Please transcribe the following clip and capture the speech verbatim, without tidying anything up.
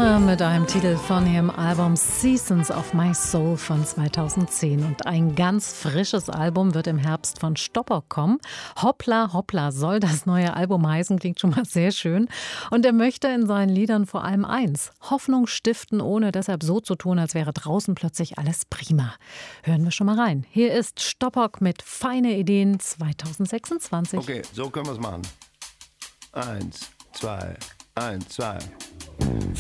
Sonne mit einem Titel von ihrem Album Seasons of My Soul von zweitausendzehn. Und ein ganz frisches Album wird im Herbst von Stopper kommen. Hoppla Hoppla soll das neue Album heißen, klingt schon mal sehr schön. Und er möchte in seinen Liedern vor allem eins: Hoffnung stiften, ohne deshalb so zu tun, als wäre draußen plötzlich alles prima. Hören wir schon mal rein. Hier ist Stoppock mit Feine Ideen zweitausendsechsundzwanzig. Okay, so können wir es machen. Eins, zwei, eins, zwei.